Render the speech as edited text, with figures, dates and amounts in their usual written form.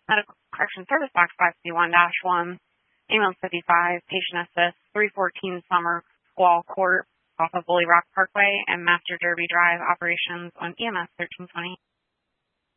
Medical Correction Service Box 5C1-1, Ambulance 55, Patient Assist, 314 Summer Wall Court off of Bully Rock Parkway and Master Derby Drive operations on EMS 1320.